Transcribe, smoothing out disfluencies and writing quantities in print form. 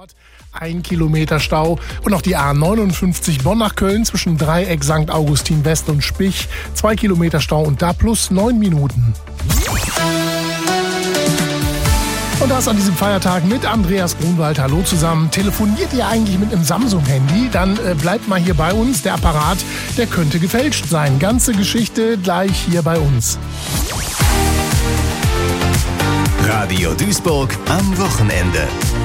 Ort. 1 Kilometer Stau und auch die A59 Bonn nach Köln zwischen Dreieck St. Augustin West und Spich. 2 Kilometer Stau und da plus 9 Minuten. Und das an diesem Feiertag mit Andreas Grunwald. Hallo zusammen. Telefoniert ihr eigentlich mit einem Samsung-Handy? Dann bleibt mal hier bei uns. Der Apparat, der könnte gefälscht sein. Ganze Geschichte gleich hier bei uns. Radio Duisburg am Wochenende.